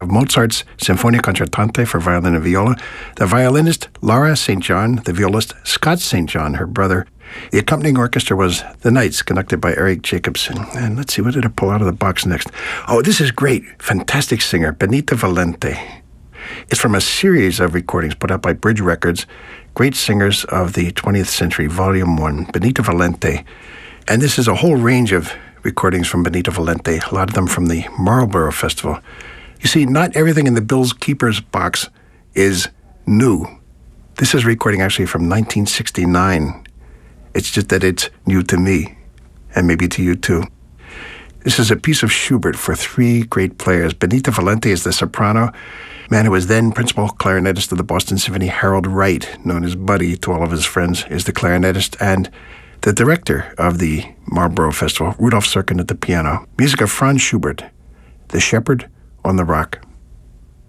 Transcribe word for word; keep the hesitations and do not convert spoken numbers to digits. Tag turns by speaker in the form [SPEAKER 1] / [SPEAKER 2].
[SPEAKER 1] of Mozart's Sinfonia Concertante for violin and viola, the violinist Laura Saint John, the violist Scott Saint John, her brother. The accompanying orchestra was The Knights, conducted by Eric Jacobson. And let's see, what did I pull out of the box next? Oh, this is great. Fantastic singer, Benita Valente. It's from a series of recordings put out by Bridge Records, Great Singers of the twentieth Century, Volume one, Benita Valente. And this is a whole range of recordings from Benita Valente, a lot of them from the Marlborough Festival. You see, not everything in the Bill's Keepers box is new. This is a recording actually from nineteen sixty-nine. It's just that it's new to me, and maybe to you too. This is a piece of Schubert for three great players. Benita Valente is the soprano, man who was then principal clarinetist of the Boston Symphony. Harold Wright, known as Buddy to all of his friends, is the clarinetist, and the director of the Marlborough Festival, Rudolf Serkin, at the piano. Music of Franz Schubert, The Shepherd on the Rock.